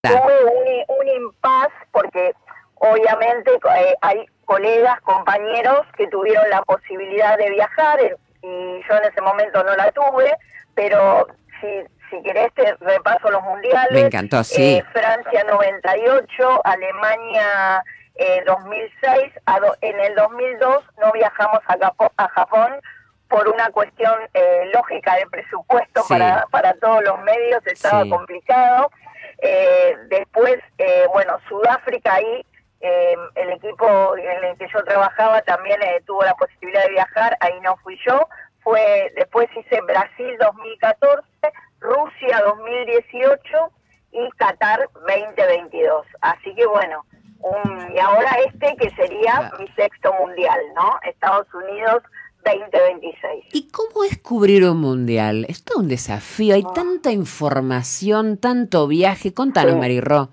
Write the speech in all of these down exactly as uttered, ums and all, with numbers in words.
tuve un, un impasse porque obviamente eh, hay colegas, compañeros que tuvieron la posibilidad de viajar eh, y yo en ese momento no la tuve, pero si, si querés te repaso los mundiales. Me encantó, sí. Eh, Francia noventa y ocho, Alemania eh, dos mil seis, a do, en el dos mil dos no viajamos a, Capo, a Japón por una cuestión eh, lógica de presupuesto. Sí. para, para todos los medios, estaba sí. complicado. Eh, después, eh, bueno, Sudáfrica ahí, eh, el equipo en el que yo trabajaba también eh, tuvo la posibilidad de viajar, ahí no fui yo. Fue Después hice Brasil dos mil catorce, Rusia dos mil dieciocho y Qatar veinte veintidós. Así que bueno, un, y ahora este que sería mi sexto mundial, ¿no? Estados Unidos veinte veintiséis. ¿Y cómo es cubrir un mundial? Es todo un desafío, hay oh. tanta información, tanto viaje. Contanos, sí. Marirro.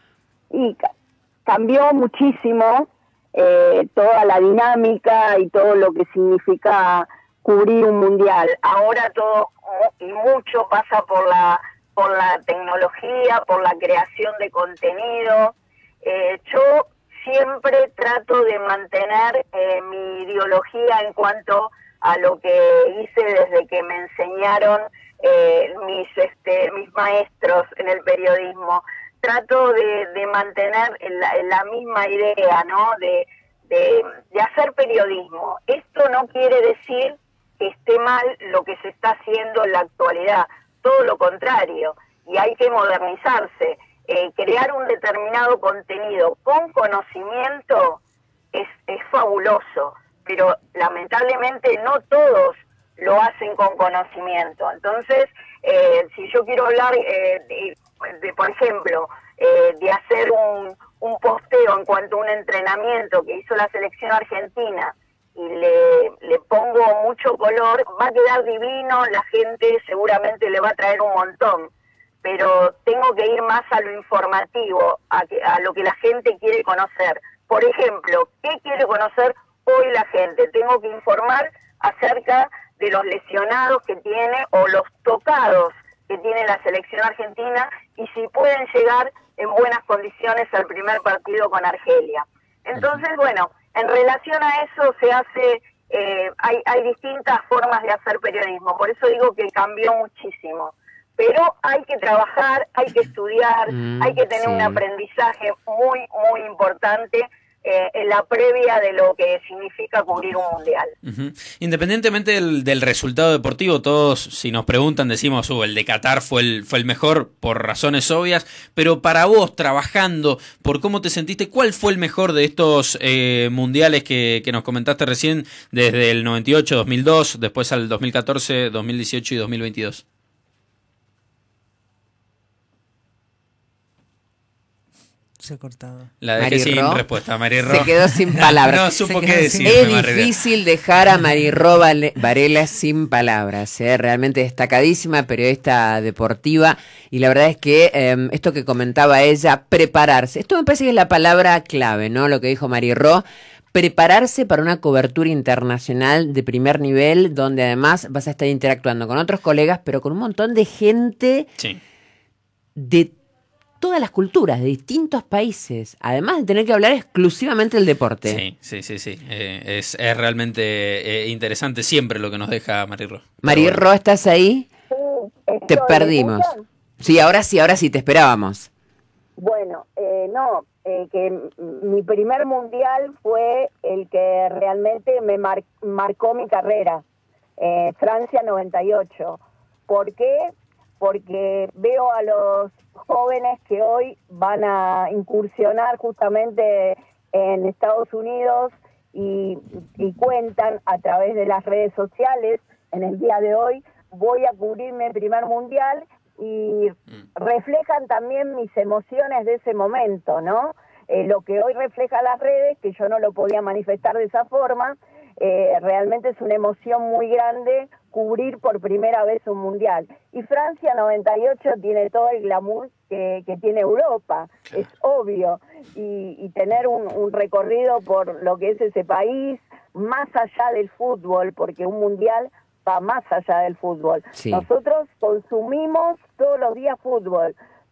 Y ca cambió muchísimo eh, toda la dinámica y todo lo que significa cubrir un mundial. Ahora todo y mucho pasa por la por la tecnología, por la creación de contenido. Eh, yo siempre trato de mantener eh, mi ideología en cuanto a lo que hice desde que me enseñaron eh, mis este mis maestros en el periodismo. Trato de, de mantener la, la misma idea, ¿no? De, de, de hacer periodismo. Esto no quiere decir que esté mal lo que se está haciendo en la actualidad, todo lo contrario, y hay que modernizarse. Eh, crear un determinado contenido con conocimiento es, es fabuloso, pero lamentablemente no todos lo hacen con conocimiento. Entonces, eh, si yo quiero hablar, eh, de, de, por ejemplo, eh, de hacer un, un posteo en cuanto a un entrenamiento que hizo la selección argentina, y le, le pongo mucho color, va a quedar divino, la gente seguramente le va a traer un montón, pero tengo que ir más a lo informativo, a, que, a lo que la gente quiere conocer. Por ejemplo, ¿qué quiere conocer hoy la gente? Tengo que informar acerca de los lesionados que tiene o los tocados que tiene la selección argentina y si pueden llegar en buenas condiciones al primer partido con Argelia. Entonces, bueno, en relación a eso se hace, eh, hay, hay distintas formas de hacer periodismo, por eso digo que cambió muchísimo. Pero hay que trabajar, hay que estudiar, mm, hay que tener sí. un aprendizaje muy, muy importante eh, en la previa de lo que significa cubrir un mundial. Uh-huh. Independientemente del, del resultado deportivo, todos, si nos preguntan, decimos, uh, el de Qatar fue el, fue el mejor por razones obvias, pero para vos, trabajando, por cómo te sentiste, ¿cuál fue el mejor de estos eh, mundiales que, que nos comentaste recién, desde el noventa y ocho, dos mil dos, después al dos mil catorce, dos mil dieciocho y dos mil veintidós? Se ha cortado. La dejé sin respuesta, Marirro. Se quedó sin palabras. No supo qué decir. Es difícil dejar a Marirro Varela sin palabras. ¿eh? Realmente destacadísima, periodista deportiva. Y la verdad es que eh, esto que comentaba ella, prepararse. Esto me parece que es la palabra clave, ¿no? Lo que dijo Marirro. Prepararse para una cobertura internacional de primer nivel, donde además vas a estar interactuando con otros colegas, pero con un montón de gente sí. de todas las culturas, de distintos países, además de tener que hablar exclusivamente del deporte. Sí, sí, sí, sí. Eh, es, es realmente eh, interesante siempre lo que nos deja Marirro. Marirro, bueno. ¿Estás ahí? Sí, te perdimos. Sí, ahora sí, ahora sí, te esperábamos. Bueno, eh, no, eh, que mi primer mundial fue el que realmente me mar marcó mi carrera, eh, Francia noventa y ocho. ¿Por qué? Porque veo a los jóvenes que hoy van a incursionar justamente en Estados Unidos y, y cuentan a través de las redes sociales, en el día de hoy voy a cubrir mi primer mundial y reflejan también mis emociones de ese momento, ¿no? Eh, lo que hoy refleja las redes, que yo no lo podía manifestar de esa forma, eh, realmente es una emoción muy grande cubrir por primera vez un mundial. Y Francia noventa y ocho tiene todo el glamour que, que tiene Europa, claro. Es obvio, y, y tener un, un recorrido por lo que es ese país, más allá del fútbol, porque un mundial va más allá del fútbol. Sí. Nosotros consumimos todos los días fútbol,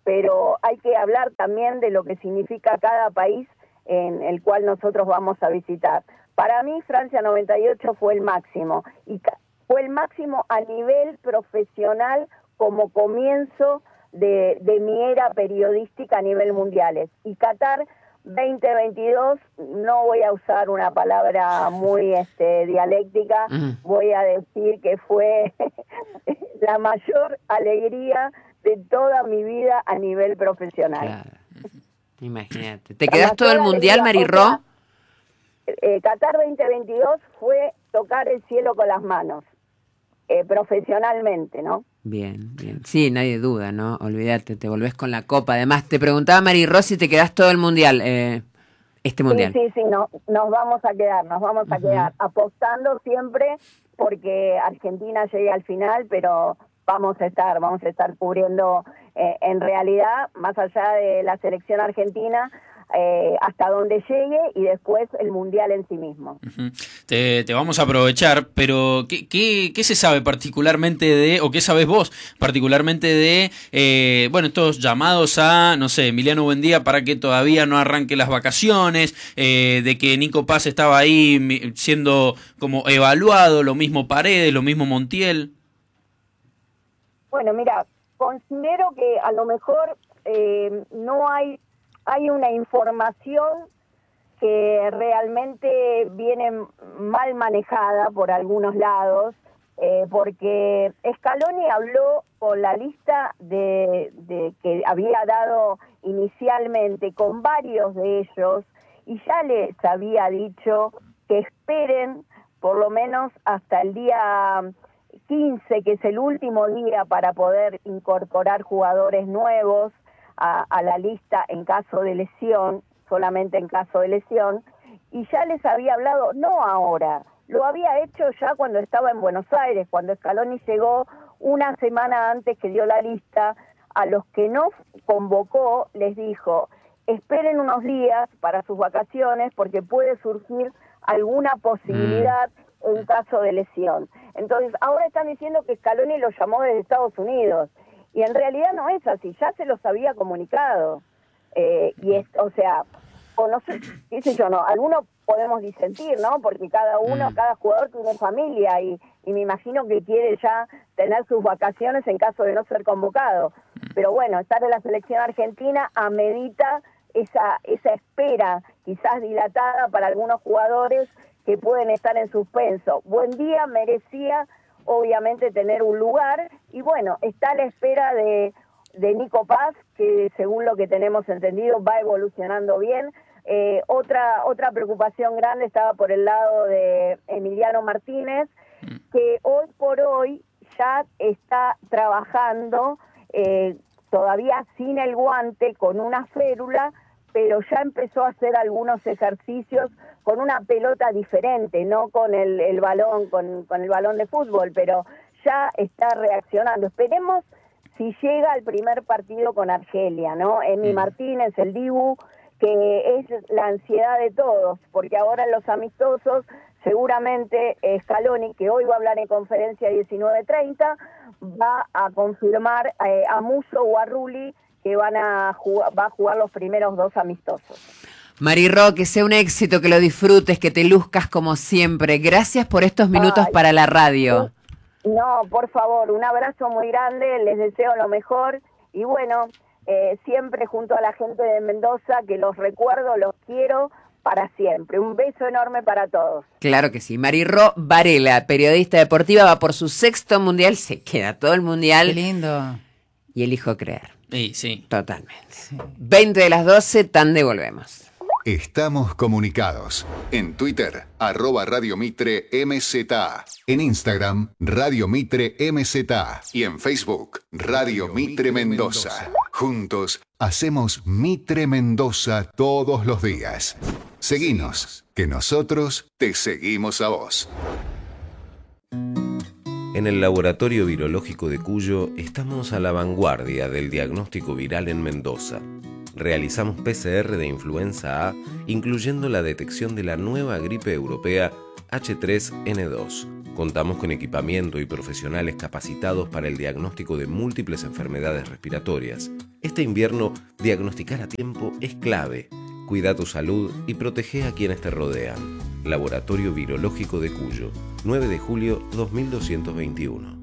pero hay que hablar también de lo que significa cada país en el cual nosotros vamos a visitar. Para mí Francia noventa y ocho fue el máximo, y fue el máximo a nivel profesional como comienzo de, de mi era periodística a nivel mundial. Y Qatar veinte veintidós, no voy a usar una palabra muy este, dialéctica, uh-huh. voy a decir que fue la mayor alegría de toda mi vida a nivel profesional. Claro. Imagínate. ¿Te quedás todo el mundial, Mariró? O sea, eh, Qatar veinte veintidós fue tocar el cielo con las manos, eh, profesionalmente, ¿no? Bien, bien. Sí, nadie duda, ¿no? Olvídate, te volvés con la copa. Además, te preguntaba Mariró si te quedás todo el mundial, eh, este mundial. Sí, sí, sí, no, nos vamos a quedar, nos vamos a uh-huh. quedar apostando siempre porque Argentina llegue al final, pero vamos a estar, vamos a estar cubriendo eh, en realidad, más allá de la selección argentina, eh, hasta donde llegue y después el mundial en sí mismo. Uh-huh. Te, te vamos a aprovechar, pero ¿qué, qué, qué se sabe particularmente de, o qué sabes vos particularmente de, eh, bueno, estos llamados a, no sé, Emiliano Buendía para que todavía no arranque las vacaciones, eh, de que Nico Paz estaba ahí siendo como evaluado, lo mismo Paredes, lo mismo Montiel? Bueno, mira, considero que a lo mejor eh, no hay hay una información que realmente viene mal manejada por algunos lados, eh, porque Scaloni habló con la lista de, de que había dado inicialmente con varios de ellos y ya les había dicho que esperen por lo menos hasta el día quince, que es el último día para poder incorporar jugadores nuevos A, a la lista en caso de lesión, solamente en caso de lesión, y ya les había hablado, no ahora, lo había hecho ya cuando estaba en Buenos Aires, cuando Scaloni llegó una semana antes que dio la lista, a los que no convocó les dijo, esperen unos días para sus vacaciones porque puede surgir alguna posibilidad mm. en caso de lesión. Entonces, ahora están diciendo que Scaloni lo llamó desde Estados Unidos, y en realidad no es así, ya se los había comunicado. Eh, y es, o sea, o no sé, qué sé yo, no, algunos podemos disentir, ¿no? Porque cada uno, mm. cada jugador tiene familia y, y me imagino que quiere ya tener sus vacaciones en caso de no ser convocado. Pero bueno, estar en la selección argentina amerita esa, esa espera, quizás dilatada para algunos jugadores que pueden estar en suspenso. Buendía merecía obviamente tener un lugar, y bueno, está a la espera de, de Nico Paz, que según lo que tenemos entendido va evolucionando bien. Eh, otra, otra preocupación grande estaba por el lado de Emiliano Martínez, que hoy por hoy ya está trabajando, eh, todavía sin el guante, con una férula, pero ya empezó a hacer algunos ejercicios con una pelota diferente, no con el, el balón, con, con el balón de fútbol, pero ya está reaccionando. Esperemos si llega al primer partido con Argelia, ¿no? Emi Martínez, el Dibu, que es la ansiedad de todos, porque ahora en los amistosos, seguramente Scaloni, que hoy va a hablar en conferencia diecinueve treinta, va a confirmar eh, a Musso o a Rulli, que van a jugar, va a jugar los primeros dos amistosos. Mariró, que sea un éxito, que lo disfrutes, que te luzcas como siempre. Gracias por estos minutos Ay, para la radio. No, por favor, un abrazo muy grande, les deseo lo mejor y bueno, eh, siempre junto a la gente de Mendoza, que los recuerdo, los quiero para siempre. Un beso enorme para todos. Claro que sí. Mariró Varela, periodista deportiva, va por su sexto mundial, se queda todo el mundial. Qué lindo. Y elijo creer. Sí, sí. Totalmente. Sí. veinte de las doce, tan devolvemos. Estamos comunicados. En Twitter, arroba Radio Mitre M Z A. En Instagram, Radio Mitre M Z A. Y en Facebook, Radio Mitre Mendoza. Juntos, hacemos Mitre Mendoza todos los días. Seguinos, que nosotros te seguimos a vos. En el Laboratorio Virológico de Cuyo estamos a la vanguardia del diagnóstico viral en Mendoza. Realizamos P C R de influenza A, incluyendo la detección de la nueva gripe europea H tres N dos. Contamos con equipamiento y profesionales capacitados para el diagnóstico de múltiples enfermedades respiratorias. Este invierno, diagnosticar a tiempo es clave. Cuida tu salud y protege a quienes te rodean. Laboratorio Virológico de Cuyo, nueve de julio dos mil doscientos veintiuno.